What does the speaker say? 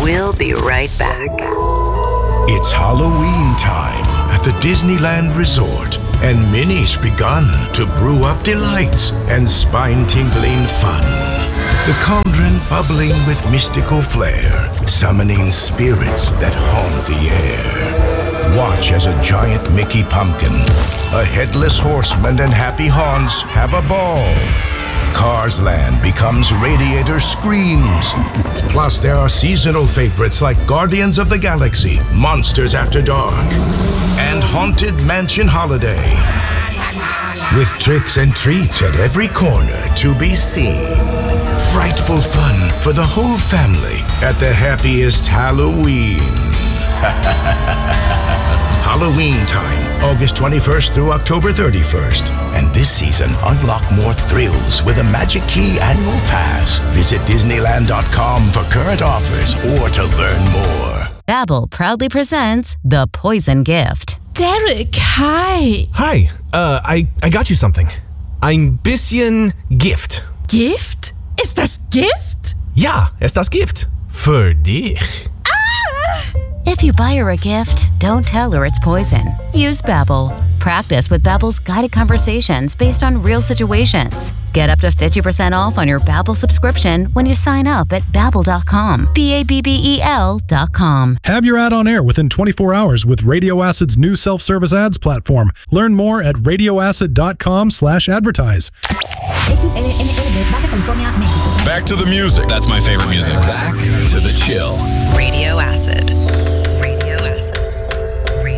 We'll be right back. It's Halloween time at the Disneyland Resort, and Minnie's begun to brew up delights and spine-tingling fun. The cauldron bubbling with mystical flair, summoning spirits that haunt the air. Watch as a giant Mickey pumpkin, a headless horseman, and Happy Haunts have a ball. Cars Land becomes Radiator Screams. Plus, there are seasonal favorites like Guardians of the Galaxy, Monsters After Dark, and Haunted Mansion Holiday. With tricks and treats at every corner to be seen. Frightful fun for the whole family at the happiest Halloween. Halloween time, August 21st through October 31st. And this season, unlock more thrills with a Magic Key annual pass. Visit Disneyland.com for current offers or to learn more. Babbel proudly presents The Poison Gift. Derek, hi. Hi, I got you something. Ein bisschen Gift. Gift? Ist das Gift? Ja, ist das Gift. Für dich. If you buy her a gift, don't tell her it's poison. Use Babbel. Practice with Babbel's guided conversations based on real situations. Get up to 50% off on your Babbel subscription when you sign up at Babbel.com. Babbel.com. Have your ad on air within 24 hours with Radio Acid's new self-service ads platform. Learn more at radioacid.com/advertise. Back to the music. That's my favorite music. Back to the chill. Radio Acid.